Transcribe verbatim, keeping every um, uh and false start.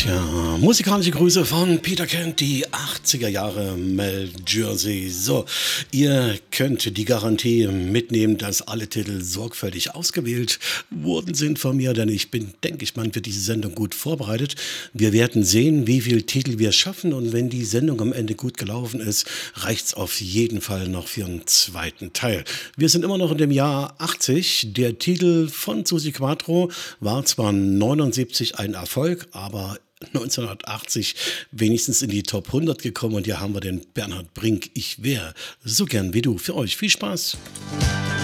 Tja, musikalische Grüße von Peter Kent, die achtziger Jahre Mel Jersey. So, ihr könnt die Garantie mitnehmen, dass alle Titel sorgfältig ausgewählt worden sind von mir, denn ich bin, denke ich mal, für diese Sendung gut vorbereitet. Wir werden sehen, wie viele Titel wir schaffen, und wenn die Sendung am Ende gut gelaufen ist, reicht's auf jeden Fall noch für einen zweiten Teil. Wir sind immer noch in dem Jahr achtzig. Der Titel von Susi Quatro war zwar neunundsiebzig ein Erfolg, aber neunzehnhundertachtzig wenigstens in die Top hundert gekommen, und hier haben wir den Bernhard Brink. Ich wäre so gern wie du. Für euch viel Spaß.